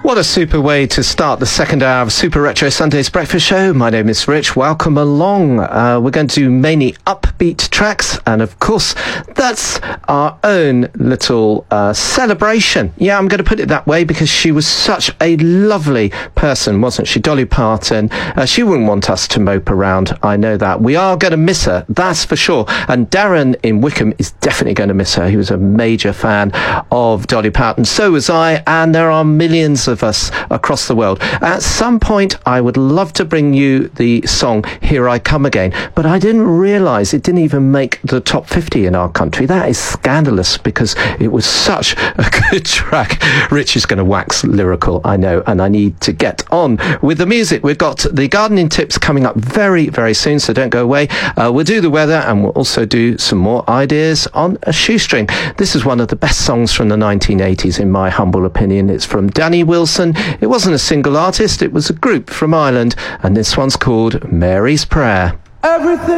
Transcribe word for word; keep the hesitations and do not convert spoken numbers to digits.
What a super way to start the second hour of Super Retro Sundays Breakfast Show. My name is Rich. Welcome along. Uh, we're going to do mainly upbeat tracks, and of course, that's our own little uh, celebration. Yeah, I'm going to put it that way because she was such a lovely person, wasn't she? Dolly Parton. Uh, she wouldn't want us to mope around. I know that. We are going to miss her, that's for sure. And Darren in Wickham is definitely going to miss her. He was a major fan of Dolly Parton. So was I, and there are millions of us across the world. At some point, I would love to bring you the song Here I Come Again, but I didn't realise it didn't even make the top fifty in our country. That is scandalous because it was such a good track. Rich is going to wax lyrical, I know, and I need to get on with the music. We've got the gardening tips coming up very, very soon, so don't go away. Uh, we'll do the weather, and we'll also do some more ideas on a shoestring. This is one of the best songs from the nineteen eighties, in my humble opinion. It's from Danny Wilson. It wasn't a single artist, it was a group from Ireland, and this one's called Mary's Prayer. Everything